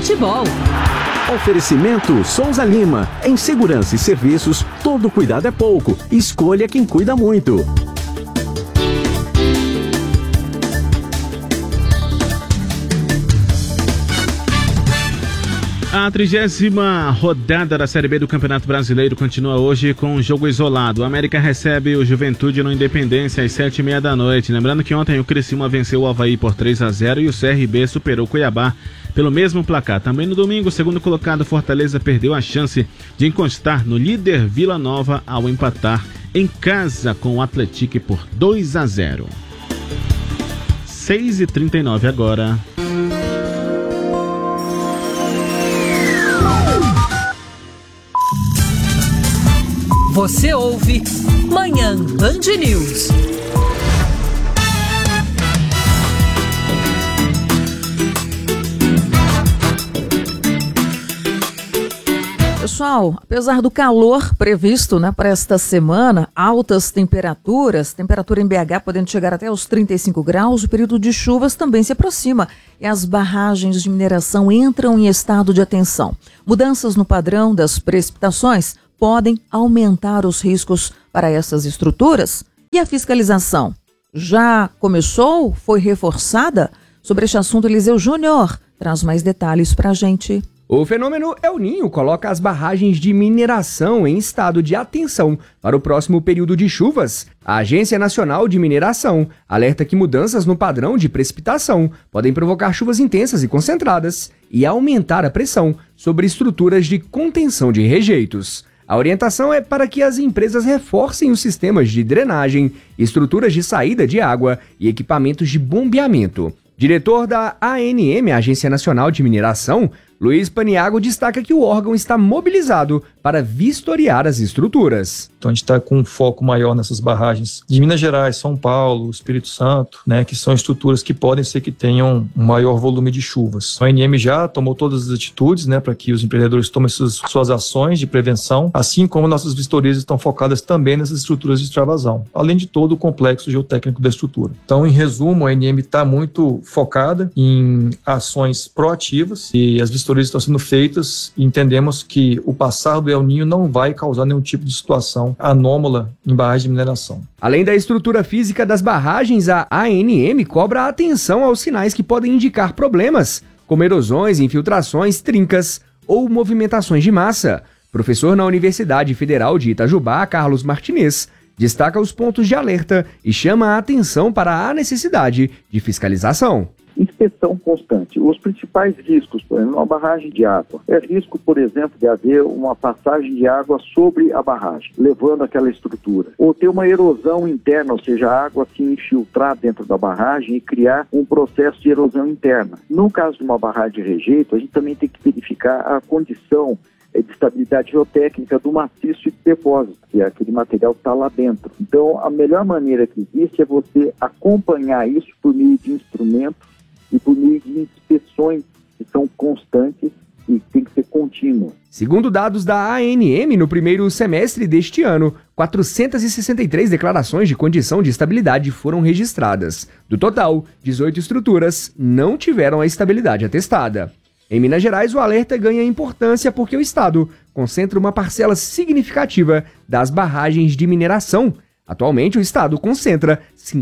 futebol. Oferecimento Souza Lima. Em segurança e serviços, todo cuidado é pouco. Escolha quem cuida muito. A 30ª rodada da Série B do Campeonato Brasileiro continua hoje com um jogo isolado. O América recebe o Juventude no Independência às 7h30 da noite. Lembrando que ontem o Criciúma venceu o Avaí por 3-0 e o CRB superou o Cuiabá pelo mesmo placar. Também no domingo, o segundo colocado Fortaleza perdeu a chance de encostar no líder Vila Nova ao empatar em casa com o Atlético por 2-0. 6h39 agora. Você ouve Manhã Band News. Pessoal, apesar do calor previsto, para esta semana, altas temperaturas, temperatura em BH podendo chegar até os 35 graus, o período de chuvas também se aproxima e as barragens de mineração entram em estado de atenção. Mudanças no padrão das precipitações podem aumentar os riscos para essas estruturas. E a fiscalização? Já começou? Foi reforçada? Sobre este assunto, Eliseu Júnior traz mais detalhes para a gente. O fenômeno El Niño coloca as barragens de mineração em estado de atenção para o próximo período de chuvas. A Agência Nacional de Mineração alerta que mudanças no padrão de precipitação podem provocar chuvas intensas e concentradas e aumentar a pressão sobre estruturas de contenção de rejeitos. A orientação é para que as empresas reforcem os sistemas de drenagem, estruturas de saída de água e equipamentos de bombeamento. Diretor da ANM, Agência Nacional de Mineração, Luiz Paniago destaca que o órgão está mobilizado para vistoriar as estruturas. Então a gente está com um foco maior nessas barragens de Minas Gerais, São Paulo, Espírito Santo, que são estruturas que podem ser que tenham um maior volume de chuvas. A ANM já tomou todas as atitudes para que os empreendedores tomem suas ações de prevenção, assim como nossas vistorias estão focadas também nessas estruturas de extravasão, além de todo o complexo geotécnico da estrutura. Então, em resumo, a ANM está muito focada em ações proativas e as vistorias estão sendo feitas e entendemos que o passar do El Niño não vai causar nenhum tipo de situação anômala em barragens de mineração. Além da estrutura física das barragens, a ANM cobra atenção aos sinais que podem indicar problemas, como erosões, infiltrações, trincas ou movimentações de massa. Professor na Universidade Federal de Itajubá, Carlos Martinez, destaca os pontos de alerta e chama a atenção para a necessidade de fiscalização. Inspeção constante. Os principais riscos, por exemplo, uma barragem de água. É risco, por exemplo, de haver uma passagem de água sobre a barragem, levando aquela estrutura. Ou ter uma erosão interna, ou seja, a água se infiltrar dentro da barragem e criar um processo de erosão interna. No caso de uma barragem de rejeito, a gente também tem que verificar a condição de estabilidade geotécnica do maciço de depósito, que é aquele material que está lá dentro. Então, a melhor maneira que existe é você acompanhar isso por meio de instrumentos e por meio de inspeções que são constantes e tem que ser contínuas. Segundo dados da ANM, no primeiro semestre deste ano, 463 declarações de condição de estabilidade foram registradas. Do total, 18 estruturas não tiveram a estabilidade atestada. Em Minas Gerais, o alerta ganha importância porque o estado concentra uma parcela significativa das barragens de mineração. Atualmente, o estado concentra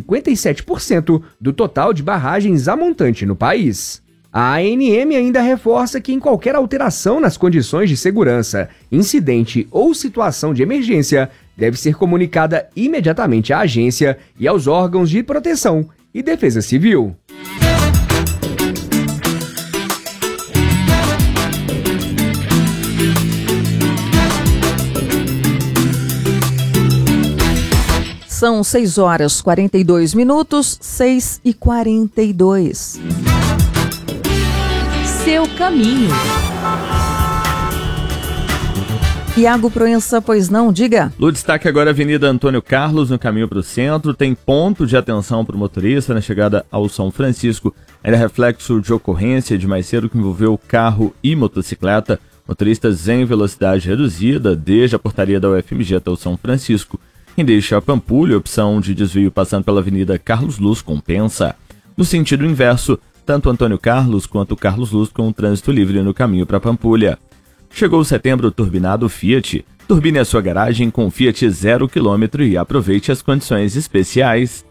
57% do total de barragens a montante no país. A ANM ainda reforça que em qualquer alteração nas condições de segurança, incidente ou situação de emergência, deve ser comunicada imediatamente à agência e aos órgãos de proteção e defesa civil. São 6h42, 6h42. Seu caminho. Iago Proença, pois não, diga. O destaque agora é a Avenida Antônio Carlos, no caminho para o centro. Tem ponto de atenção para o motorista na chegada ao São Francisco. Ainda reflexo de ocorrência de mais cedo que envolveu carro e motocicleta. Motoristas em velocidade reduzida desde a portaria da UFMG até o São Francisco. Quem deixa a Pampulha, opção de desvio passando pela Avenida Carlos Luz, compensa. No sentido inverso, tanto Antônio Carlos quanto Carlos Luz com o trânsito livre no caminho para Pampulha. Chegou o setembro turbinado Fiat. Turbine a sua garagem com Fiat 0 km e aproveite as condições especiais.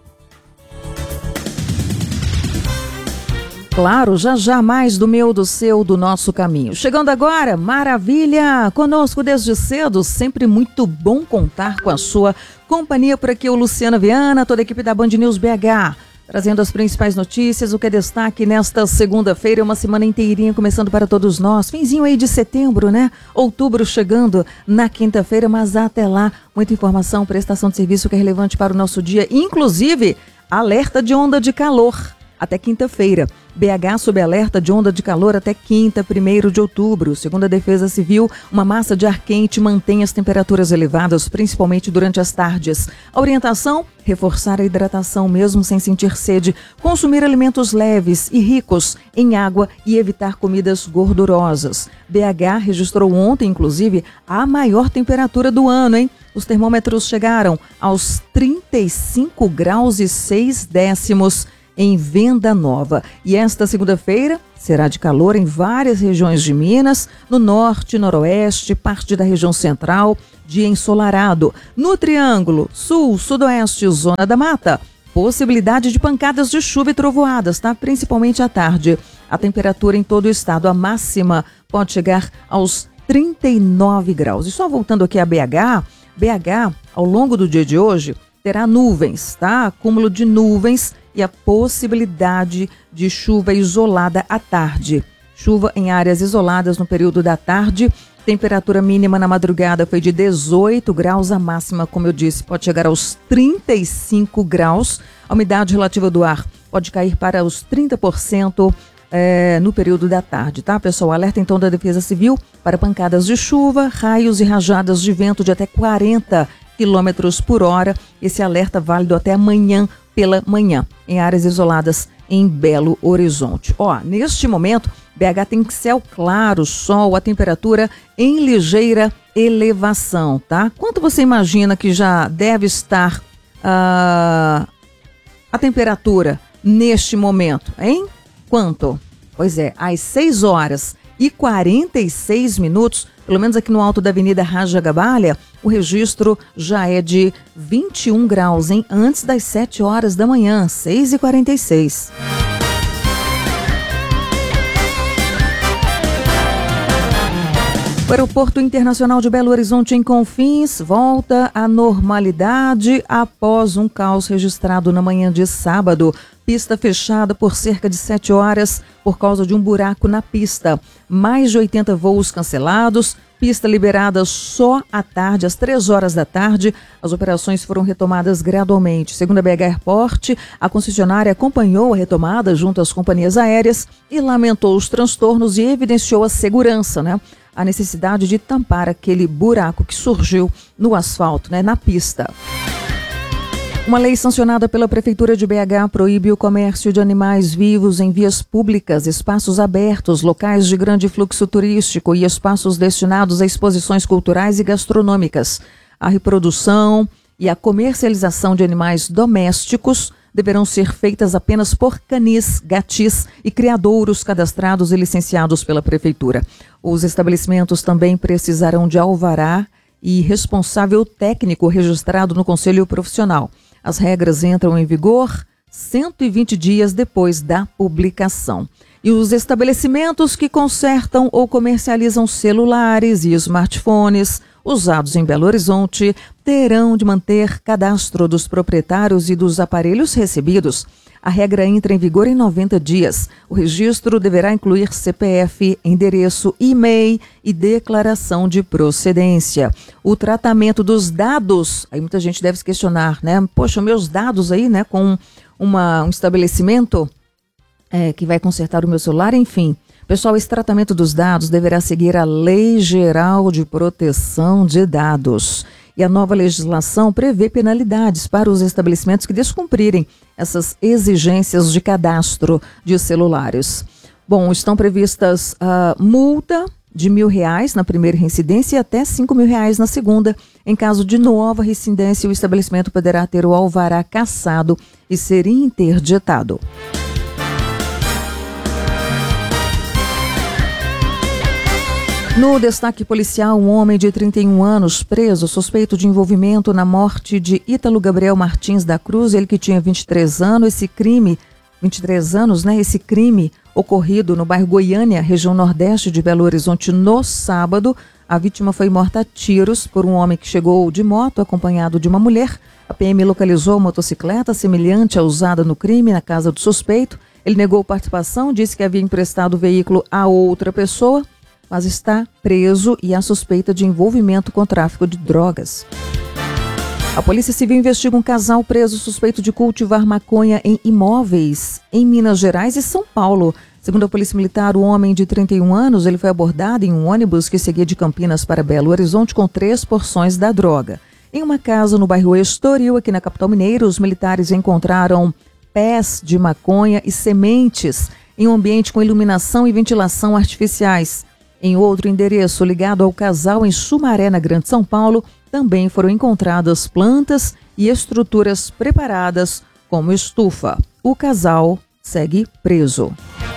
Claro, já mais do meu, do seu, do nosso caminho. Chegando agora, maravilha! Conosco desde cedo, sempre muito bom contar com a sua companhia. Por aqui o Luciano Viana, toda a equipe da Band News BH, trazendo as principais notícias, o que é destaque nesta segunda-feira, uma semana inteirinha começando para todos nós. Finzinho aí de setembro, né? Outubro chegando na quinta-feira, mas até lá, muita informação, prestação de serviço que é relevante para o nosso dia, inclusive alerta de onda de calor. Até quinta-feira. BH sob alerta de onda de calor até quinta, 1º de outubro. Segundo a Defesa Civil, uma massa de ar quente mantém as temperaturas elevadas, principalmente durante as tardes. A orientação? Reforçar a hidratação mesmo sem sentir sede, consumir alimentos leves e ricos em água e evitar comidas gordurosas. BH registrou ontem, inclusive, a maior temperatura do ano, hein? Os termômetros chegaram aos 35 graus e 6 décimos em Venda Nova. E esta segunda-feira será de calor em várias regiões de Minas, no norte, noroeste, parte da região central, dia ensolarado. No Triângulo, sul, sudoeste, zona da mata, possibilidade de pancadas de chuva e trovoadas, tá? Principalmente à tarde. A temperatura em todo o estado, a máxima pode chegar aos 39 graus. E só voltando aqui a BH, ao longo do dia de hoje, terá nuvens, tá? Acúmulo de nuvens e a possibilidade de chuva isolada à tarde. Chuva em áreas isoladas no período da tarde. Temperatura mínima na madrugada foi de 18 graus, a máxima, como eu disse, pode chegar aos 35 graus. A umidade relativa do ar pode cair para os 30% no período da tarde, tá, pessoal? Alerta então da Defesa Civil para pancadas de chuva, raios e rajadas de vento de até 40 km por hora. Esse alerta válido até amanhã pela manhã, em áreas isoladas em Belo Horizonte. Neste momento, BH tem céu claro, sol, a temperatura em ligeira elevação, tá? Quanto você imagina que já deve estar a temperatura neste momento, hein? Quanto? Pois é, às 6 horas e 46 minutos, pelo menos aqui no alto da Avenida Raja Gabalha, o registro já é de 21 graus, hein? Antes das 7 horas da manhã, 6h46. O Aeroporto Internacional de Belo Horizonte, em Confins, volta à normalidade após um caos registrado na manhã de sábado. Pista fechada por cerca de 7 horas por causa de um buraco na pista. Mais de 80 voos cancelados, pista liberada só à tarde, às 3 horas da tarde. As operações foram retomadas gradualmente. Segundo a BH Airport, a concessionária acompanhou a retomada junto às companhias aéreas e lamentou os transtornos e evidenciou a segurança, né? A necessidade de tampar aquele buraco que surgiu no asfalto, né, na pista. Uma lei sancionada pela Prefeitura de BH proíbe o comércio de animais vivos em vias públicas, espaços abertos, locais de grande fluxo turístico e espaços destinados a exposições culturais e gastronômicas. A reprodução e a comercialização de animais domésticos deverão ser feitas apenas por canis, gatis e criadouros cadastrados e licenciados pela Prefeitura. Os estabelecimentos também precisarão de alvará e responsável técnico registrado no Conselho Profissional. As regras entram em vigor 120 dias depois da publicação. E os estabelecimentos que consertam ou comercializam celulares e smartphones usados em Belo Horizonte terão de manter cadastro dos proprietários e dos aparelhos recebidos. A regra entra em vigor em 90 dias. O registro deverá incluir CPF, endereço, e-mail e declaração de procedência. O tratamento dos dados, aí muita gente deve se questionar, né? Poxa, meus dados aí, né, com um estabelecimento que vai consertar o meu celular, enfim. Pessoal, esse tratamento dos dados deverá seguir a Lei Geral de Proteção de Dados. E a nova legislação prevê penalidades para os estabelecimentos que descumprirem essas exigências de cadastro de celulares. Bom, estão previstas multa de R$1.000 na primeira reincidência e até R$5.000 na segunda. Em caso de nova reincidência, o estabelecimento poderá ter o alvará cassado e ser interditado. No destaque policial, um homem de 31 anos preso, suspeito de envolvimento na morte de Ítalo Gabriel Martins da Cruz, ele que tinha 23 anos. Esse crime ocorrido no bairro Goiânia, região nordeste de Belo Horizonte, no sábado. A vítima foi morta a tiros por um homem que chegou de moto acompanhado de uma mulher. A PM localizou a motocicleta semelhante à usada no crime na casa do suspeito. Ele negou participação, disse que havia emprestado o veículo a outra pessoa, mas está preso e há suspeita de envolvimento com tráfico de drogas. A Polícia Civil investiga um casal preso suspeito de cultivar maconha em imóveis em Minas Gerais e São Paulo. Segundo a Polícia Militar, o homem de 31 anos ele foi abordado em um ônibus que seguia de Campinas para Belo Horizonte com 3 porções da droga. Em uma casa no bairro Estoril, aqui na capital mineira, os militares encontraram pés de maconha e sementes em um ambiente com iluminação e ventilação artificiais. Em outro endereço ligado ao casal em Sumaré, na Grande São Paulo, também foram encontradas plantas e estruturas preparadas como estufa. O casal segue preso.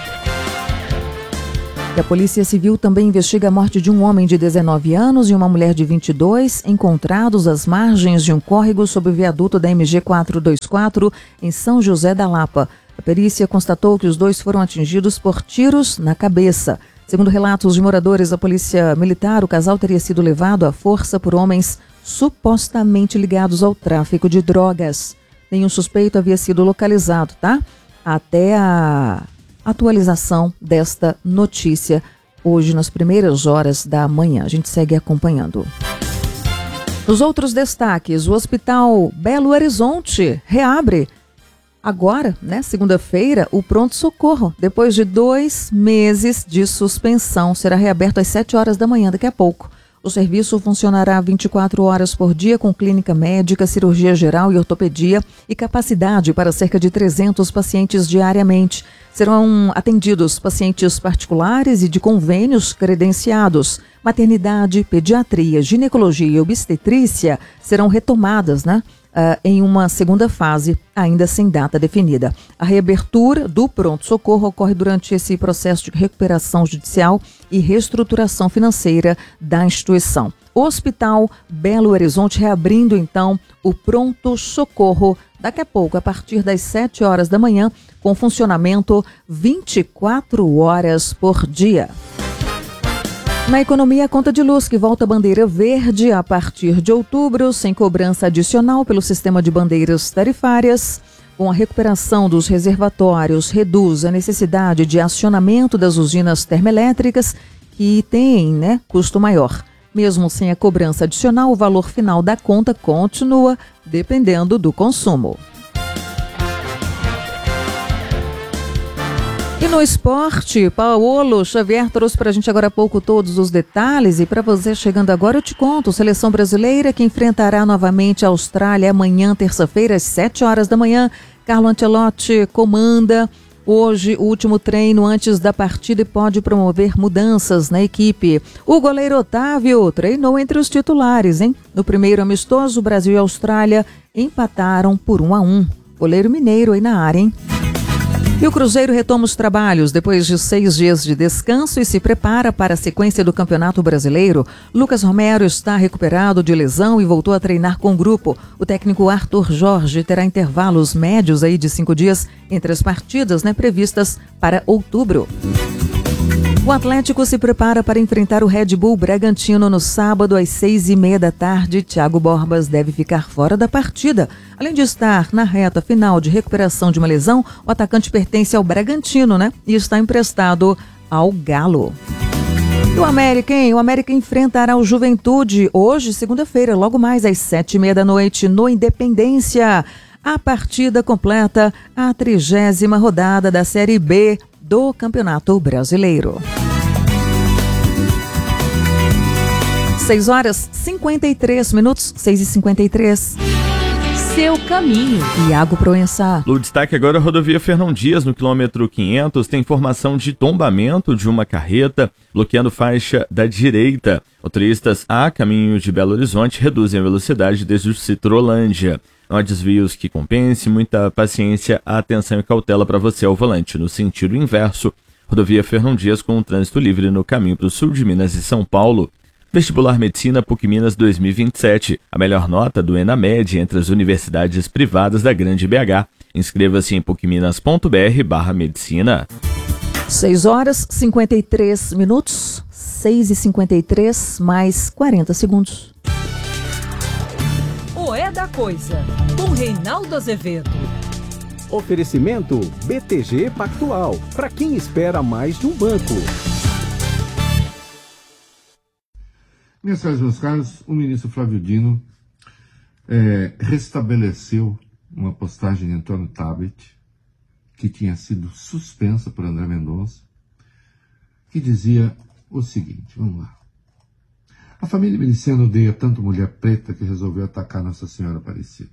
E a Polícia Civil também investiga a morte de um homem de 19 anos e uma mulher de 22, encontrados às margens de um córrego sob o viaduto da MG 424, em São José da Lapa. A perícia constatou que os dois foram atingidos por tiros na cabeça. Segundo relatos de moradores da Polícia Militar, o casal teria sido levado à força por homens supostamente ligados ao tráfico de drogas. Nenhum suspeito havia sido localizado, tá? Até a atualização desta notícia, hoje nas primeiras horas da manhã. A gente segue acompanhando. Nos outros destaques, o Hospital Belo Horizonte reabre agora, segunda-feira, o pronto-socorro. Depois de 2 meses de suspensão, será reaberto às 7 horas da manhã, daqui a pouco. O serviço funcionará 24 horas por dia com clínica médica, cirurgia geral e ortopedia e capacidade para cerca de 300 pacientes diariamente. Serão atendidos pacientes particulares e de convênios credenciados. Maternidade, pediatria, ginecologia e obstetrícia serão retomadas, em uma segunda fase, ainda sem data definida. A reabertura do pronto-socorro ocorre durante esse processo de recuperação judicial e reestruturação financeira da instituição. O Hospital Belo Horizonte reabrindo, então, o pronto-socorro daqui a pouco, a partir das 7 horas da manhã, com funcionamento 24 horas por dia. Na economia, a conta de luz que volta à bandeira verde a partir de outubro, sem cobrança adicional pelo sistema de bandeiras tarifárias. Com a recuperação dos reservatórios, reduz a necessidade de acionamento das usinas termoelétricas, que têm, custo maior. Mesmo sem a cobrança adicional, o valor final da conta continua dependendo do consumo. E no esporte, Paulo Xavier trouxe para a gente agora há pouco todos os detalhes. E para você chegando agora, eu te conto. Seleção brasileira que enfrentará novamente a Austrália amanhã, terça-feira, às 7 horas da manhã. Carlo Ancelotti comanda hoje o último treino antes da partida e pode promover mudanças na equipe. O goleiro Otávio treinou entre os titulares, hein? No primeiro amistoso, Brasil e Austrália empataram por 1-1. Goleiro mineiro aí na área, hein? E o Cruzeiro retoma os trabalhos depois de 6 dias de descanso e se prepara para a sequência do Campeonato Brasileiro. Lucas Romero está recuperado de lesão e voltou a treinar com o grupo. O técnico Arthur Jorge terá intervalos médios aí de 5 dias entre as partidas, previstas para outubro. O Atlético se prepara para enfrentar o Red Bull Bragantino no sábado às 6h30 da tarde. Thiago Borbas deve ficar fora da partida. Além de estar na reta final de recuperação de uma lesão, o atacante pertence ao Bragantino, e está emprestado ao Galo. E o América, hein? O América enfrentará o Juventude hoje, segunda-feira, logo mais às 7h30 da noite, no Independência. A partida completa a 30ª rodada da Série B do Campeonato Brasileiro. 6h53, 6h53. Seu caminho. Iago Proença. No destaque agora, a rodovia Fernão Dias, no quilômetro 500, tem informação de tombamento de uma carreta, bloqueando faixa da direita. Motoristas a caminho de Belo Horizonte reduzem a velocidade desde o Citrolândia. Não há desvios que compense, muita paciência, atenção e cautela para você ao volante. No sentido inverso, Rodovia Fernão Dias com trânsito livre no caminho para o sul de Minas e São Paulo. Vestibular Medicina PUC Minas 2027. A melhor nota do ENAMED entre as universidades privadas da Grande BH. Inscreva-se em pucminas.br/medicina. 6h53, 6h53, mais 40 segundos. O É da Coisa, com Reinaldo Azevedo. Oferecimento BTG Pactual, para quem espera mais de um banco. Minhas caras, meus caros, o ministro Flávio Dino restabeleceu uma postagem de Antônio Tabet, que tinha sido suspensa por André Mendonça, que dizia o seguinte, vamos lá. A família miliciana odeia tanto mulher preta que resolveu atacar Nossa Senhora Aparecida.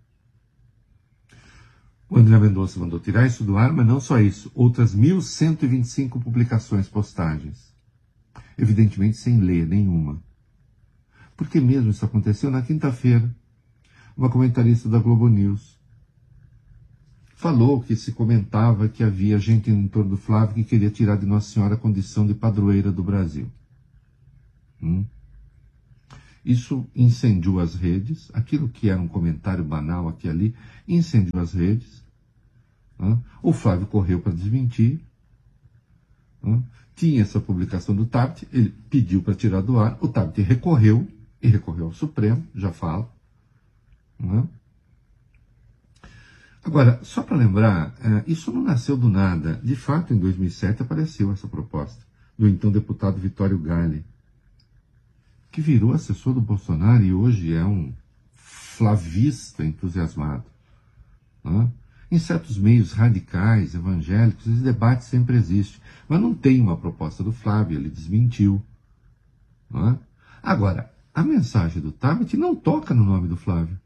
O André Mendonça mandou tirar isso do ar, mas não só isso, outras 1.125 publicações, postagens, evidentemente sem ler nenhuma. Porque mesmo isso aconteceu na quinta-feira. Uma comentarista da Globo News falou que se comentava que havia gente em torno do Flávio que queria tirar de Nossa Senhora a condição de padroeira do Brasil. Isso incendiou as redes. Aquilo que era um comentário banal aqui e ali, incendiou as redes. O Flávio correu para desmentir. Tinha essa publicação do Tabet, ele pediu para tirar do ar, o Tabet recorreu, e recorreu ao Supremo, já falo. Agora, só para lembrar, isso não nasceu do nada. De fato, em 2007 apareceu essa proposta do então deputado Vitório Galli, que virou assessor do Bolsonaro e hoje é um flavista entusiasmado. Em certos meios radicais, evangélicos, esse debate sempre existe. Mas não tem uma proposta do Flávio, ele desmentiu. Agora, a mensagem do Tabet não toca no nome do Flávio.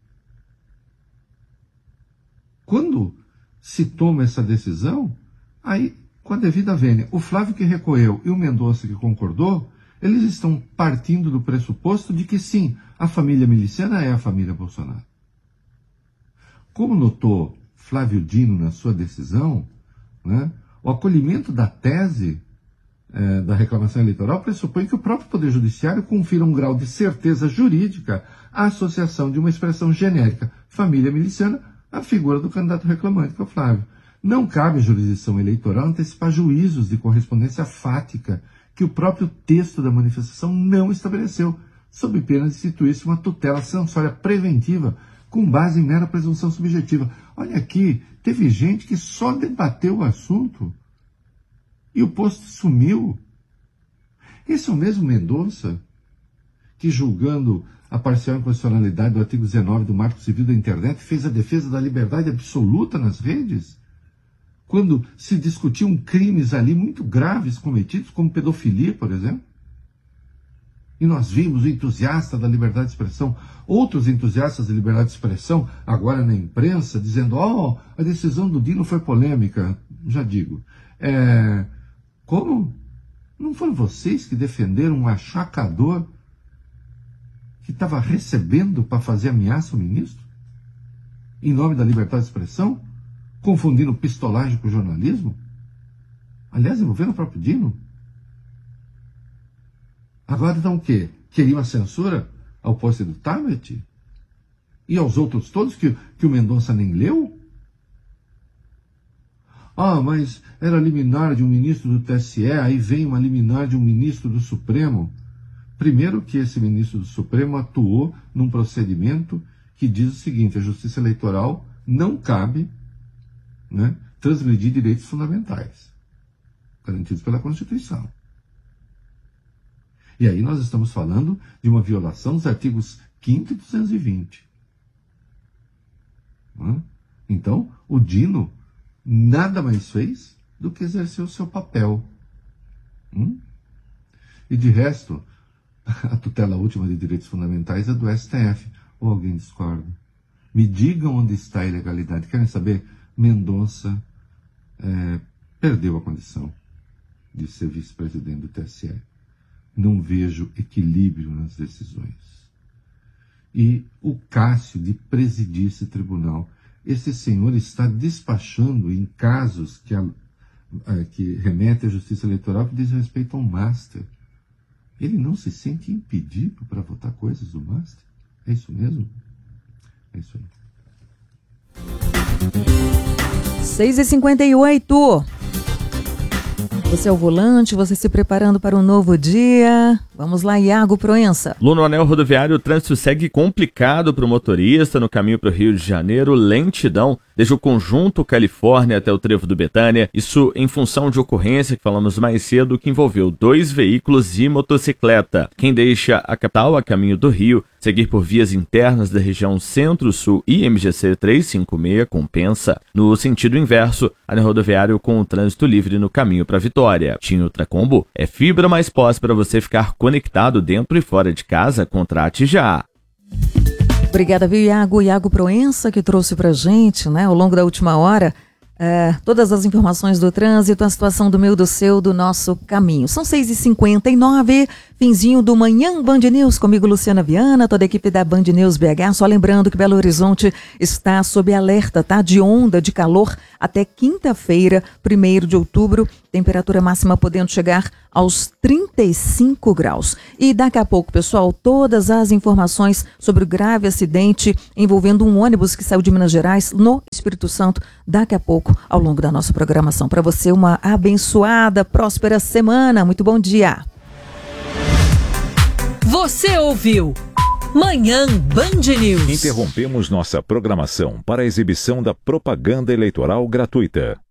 Quando se toma essa decisão, aí, com a devida vênia, o Flávio que recorreu e o Mendonça que concordou, eles estão partindo do pressuposto de que sim, a família miliciana é a família Bolsonaro. Como notou Flávio Dino na sua decisão, o acolhimento da tese da reclamação eleitoral pressupõe que o próprio Poder Judiciário confira um grau de certeza jurídica à associação de uma expressão genérica, família miliciana, à figura do candidato reclamante, que é o Flávio. Não cabe à jurisdição eleitoral antecipar juízos de correspondência fática que o próprio texto da manifestação não estabeleceu, sob pena de instituir-se uma tutela censória preventiva com base em mera presunção subjetiva. Olha aqui, teve gente que só debateu o assunto e o posto sumiu. Esse é o mesmo Mendonça que, julgando a parcial inconstitucionalidade do artigo 19 do Marco Civil da Internet, fez a defesa da liberdade absoluta nas redes, quando se discutiam crimes ali muito graves cometidos, como pedofilia, por exemplo. E nós vimos o entusiasta da liberdade de expressão, outros entusiastas da liberdade de expressão, agora na imprensa, dizendo, a decisão do Dino foi polêmica. Já digo, como? Não foram vocês que defenderam um achacador que estava recebendo para fazer ameaça ao ministro? Em nome da liberdade de expressão? Confundindo pistolagem com jornalismo? Aliás, envolvendo o próprio Dino? Agora então o quê? Queriam a censura ao posto do Tabet? E aos outros todos que o Mendonça nem leu? Mas era liminar de um ministro do TSE, aí vem uma liminar de um ministro do Supremo. Primeiro que esse ministro do Supremo atuou num procedimento que diz o seguinte, a Justiça Eleitoral não cabe transgredir direitos fundamentais, garantidos pela Constituição. E aí nós estamos falando de uma violação dos artigos 5º e 220. Então, o Dino nada mais fez do que exercer o seu papel. E de resto, a tutela última de direitos fundamentais é do STF. Ou alguém discorda? Me digam onde está a ilegalidade. Querem saber? Mendonça perdeu a condição de ser vice-presidente do TSE. Não vejo equilíbrio nas decisões. E o Cássio de presidir esse tribunal. Esse senhor está despachando em casos que a que remete à Justiça Eleitoral que diz respeito ao Master. Ele não se sente impedido para votar coisas do Master? É isso mesmo? É isso aí. 6h58. Você é o volante, você se preparando para um novo dia. Vamos lá, Iago Proença. No anel rodoviário, o trânsito segue complicado para o motorista no caminho para o Rio de Janeiro. Lentidão desde o Conjunto Califórnia até o Trevo do Betânia. Isso em função de ocorrência que falamos mais cedo, que envolveu 2 veículos e motocicleta. Quem deixa a capital a caminho do Rio, seguir por vias internas da região Centro-Sul e MGC 356 compensa. No sentido inverso, anel rodoviário com o trânsito livre no caminho para Vitória. TIM Ultracombo é fibra mais pós para você ficar conectado dentro e fora de casa. Contrate já. Obrigada, viu, Iago? Iago Proença, que trouxe pra gente, né, ao longo da última hora, todas as informações do trânsito, a situação do meu, do seu, do nosso caminho. São 6h59, finzinho do Manhã Band News, comigo Luciana Viana, toda a equipe da Band News BH. Só lembrando que Belo Horizonte está sob alerta, tá? De onda de calor até quinta-feira, 1º de outubro, temperatura máxima podendo chegar aos 35 graus. E daqui a pouco, pessoal, todas as informações sobre o grave acidente envolvendo um ônibus que saiu de Minas Gerais no Espírito Santo, daqui a pouco, ao longo da nossa programação. Para você, uma abençoada, próspera semana. Muito bom dia. Você ouviu Manhã Band News. Interrompemos nossa programação para a exibição da propaganda eleitoral gratuita.